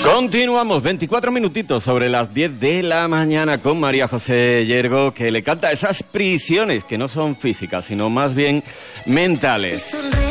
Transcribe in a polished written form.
Continuamos, 24 minutitos sobre las 10 de la mañana con María José Yergo, que le canta esas prisiones que no son físicas, sino más bien mentales.